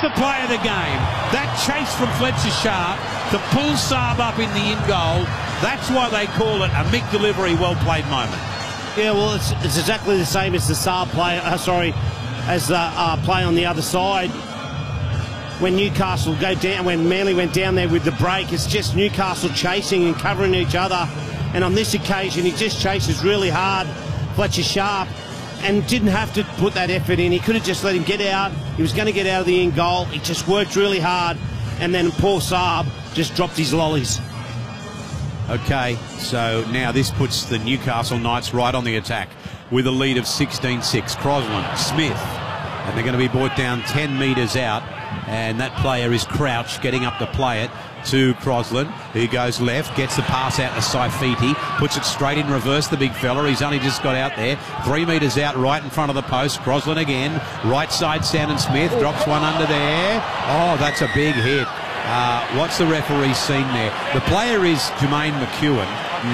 the play of the game. That chase from Fletcher Sharp to pull Saab up in the in-goal, that's why they call it a Mick delivery, well-played moment. Yeah, well, it's exactly the same as the Saab play, as the play on the other side. When Newcastle go down, when Manly went down there with the break, it's just Newcastle chasing and covering each other. And on this occasion, he just chases really hard, Fletcher Sharp, and didn't have to put that effort in. He could have just let him get out. He was going to get out of the in goal. He just worked really hard, and then poor Saab just dropped his lollies. Okay, so now this puts the Newcastle Knights right on the attack with a lead of 16-6. Crosland, Smith, and they're going to be brought down 10 metres out, and that player is Crouch getting up to play it to Crosland, who goes left, gets the pass out to Saifiti, puts it straight in reverse, the big fella. He's only just got out there, 3 metres out right in front of the post. Crosland again, right side, Sandon Smith, drops one under there. Oh, that's a big hit. What's the referee seen there? The player is Jermaine McEwen.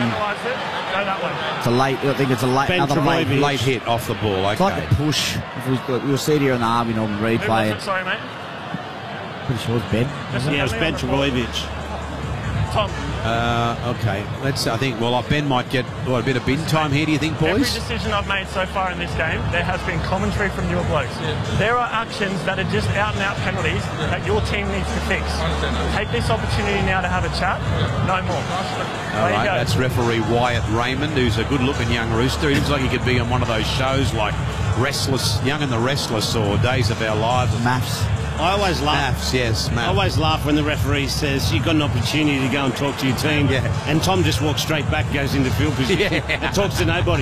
It's a late, I think it's a late, another late hit off the ball. Okay. It's like a push. You'll see it here in the Harvey Norman replay. Sorry, mate. Pretty sure it's Ben. Yeah, it was Ben Trebojevic. Tom. Okay, I think, Ben might get a bit of bin time here, do you think, boys? Every decision I've made so far in this game, there has been commentary from your blokes. There are actions that are just out-and-out penalties that your team needs to fix. Take this opportunity now to have a chat. No more. All right, that's referee Wyatt Raymond, who's a good-looking young rooster. He looks like he could be on one of those shows like Young and the Restless or Days of Our Lives. Maths. I always laugh. Maths, yes, maths. I always laugh when the referee says you've got an opportunity to go and talk to your team. Yeah. And Tom just walks straight back, goes into field position, and talks to nobody.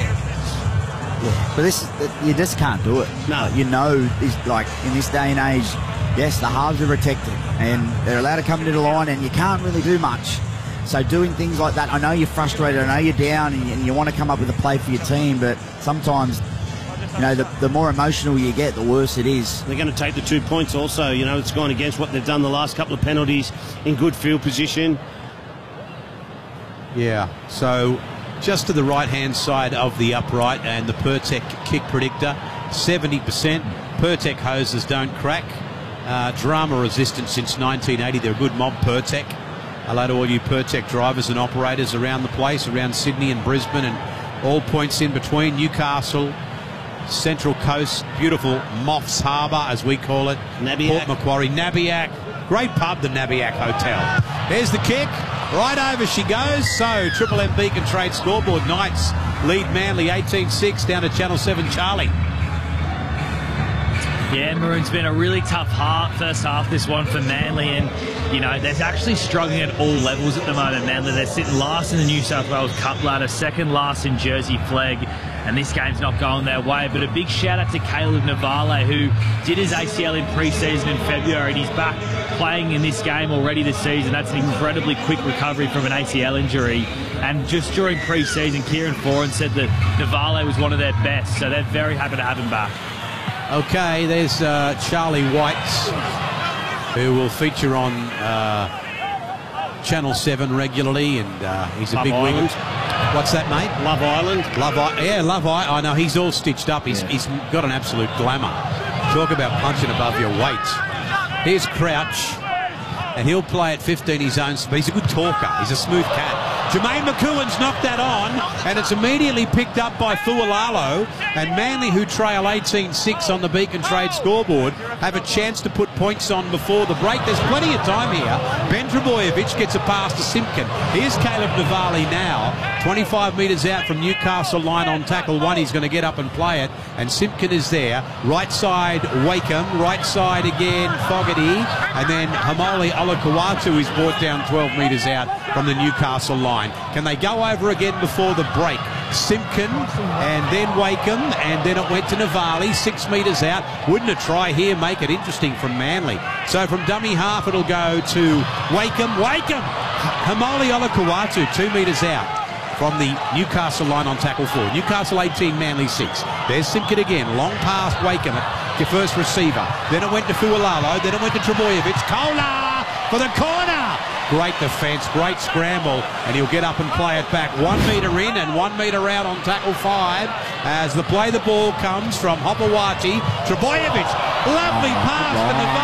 Yeah. But you just can't do it. No. You know, like in this day and age, yes, the halves are protected and they're allowed to come into the line, and you can't really do much. So doing things like that, I know you're frustrated, I know you're down, and you want to come up with a play for your team, but sometimes, you know, the more emotional you get, the worse it is. They're going to take the 2 points also. You know, it's gone against what they've done the last couple of penalties in good field position. Yeah, so just to the right-hand side of the upright and the Pertec kick predictor, 70%. Pertec hoses don't crack. Drama resistant since 1980. They're a good mob, Pertec. Hello to all you Pertec drivers and operators around the place, around Sydney and Brisbane and all points in between. Newcastle, Central Coast, beautiful Moffs Harbour, as we call it. Nabiac. Port Macquarie, Nabiac. Great pub, the Nabiac Hotel. There's the kick. Right over she goes. So, Triple M Beacon Trade scoreboard. Knights lead Manly 18-6 down to Channel 7, Charlie. Yeah, Maroon's been a really tough first half, this one for Manly, and, you know, they're actually struggling at all levels at the moment, Manly. They're sitting last in the New South Wales Cup ladder, second last in Jersey Flegg, and this game's not going their way. But a big shout-out to Caleb Navale, who did his ACL in pre-season in February, and he's back playing in this game already this season. That's an incredibly quick recovery from an ACL injury. And just during pre-season, Kieran Foran said that Navale was one of their best, so they're very happy to have him back. Okay, there's Charlie White, who will feature on Channel 7 regularly, and he's a Love big Island. wing. What's that, mate? Love Island. Love Island. I know, he's all stitched up. He's got an absolute glamour. Talk about punching above your weight. Here's Crouch, and he'll play at 15 his own speed. He's a good talker. He's a smooth cat. Jermaine McEwen's knocked that on, and it's immediately picked up by Fualalo, and Manly, who trail 18-6 on the Beacon Trade scoreboard, have a chance to put points on before the break. There's plenty of time here. Ben Trebojevic gets a pass to Simpkin. Here's Caleb Navale now, 25 metres out from Newcastle line on tackle one. He's going to get up and play it, and Simpkin is there. Right side, Wakeham. Right side again, Fogarty, and then Hamoli Olakawatu is brought down 12 metres out from the Newcastle line. Can they go over again before the break? Simpkin and then Wakeham, and then it went to Navale, 6 metres out. Wouldn't a try here make it interesting from Manly? So from dummy half it'll go to Wakeham. Hamoli Olakawatu, 2 metres out from the Newcastle line on tackle 4. Newcastle 18, Manly 6. There's Simpkin again, long past Wakeham, your first receiver. Then it went to Fualalo, then it went to Trebojevic. Kola for the corner. Great defence, great scramble, and he'll get up and play it back. 1 metre in and 1 metre out on tackle 5 as the ball comes from Hopewati. Trebojevic, lovely pass to Navale.